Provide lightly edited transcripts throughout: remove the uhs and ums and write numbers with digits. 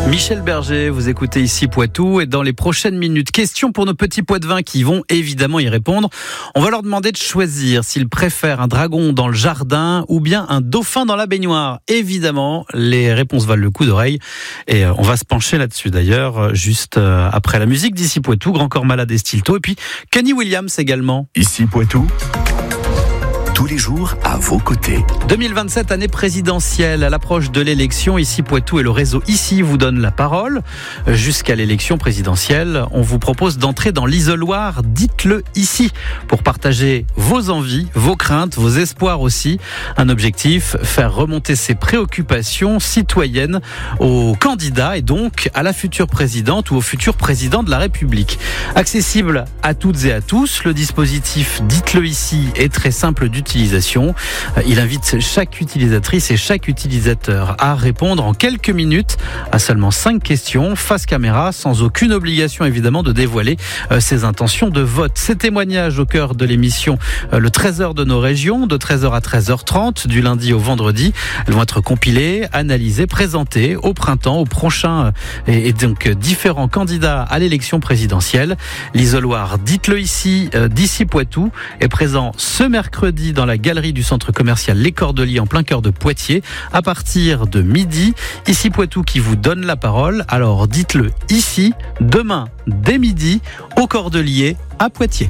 Michel Berger, vous écoutez ici Poitou, et dans les prochaines minutes, question pour nos petits Poitevins qui vont évidemment y répondre. On va leur demander de choisir s'ils préfèrent un dragon dans le jardin ou bien un dauphin dans la baignoire. Évidemment, les réponses valent le coup d'oreille et on va se pencher là-dessus d'ailleurs juste après la musique d'ici Poitou, Grand Corps Malade et Stilto, et puis Kenny Williams également. Ici Poitou, tous les jours à vos côtés. 2027, année présidentielle, à l'approche de l'élection, ici Poitou et le réseau Ici vous donne la parole. Jusqu'à l'élection présidentielle, on vous propose d'entrer dans l'isoloir Dites-le ici pour partager vos envies, vos craintes, vos espoirs aussi. Un objectif, faire remonter ses préoccupations citoyennes aux candidats et donc à la future présidente ou au futur président de la République. Accessible à toutes et à tous, le dispositif Dites-le ici est très simple d'utilisation. Il invite chaque utilisatrice et chaque utilisateur à répondre en quelques minutes à seulement 5 questions face caméra, sans aucune obligation évidemment de dévoiler ses intentions de vote. Ces témoignages au cœur de l'émission le 13h de nos régions, de 13h à 13h30 du lundi au vendredi. Elles vont être compilées, analysées, présentées au printemps, au prochain et donc différents candidats à l'élection présidentielle. L'isoloir Dites-le ici d'ici Poitou est présent ce mercredi dans la galerie du centre commercial Les Cordeliers en plein cœur de Poitiers à partir de midi. Ici Poitou qui vous donne la parole. Alors dites-le ici, demain dès midi au Cordeliers à Poitiers.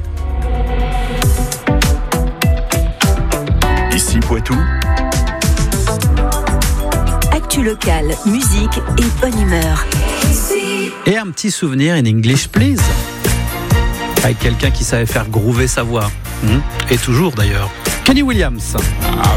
Ici Poitou, actu locale, musique et bonne humeur. Et un petit souvenir in English please, avec quelqu'un qui savait faire groover sa voix. Et toujours d'ailleurs. Kenny Williams.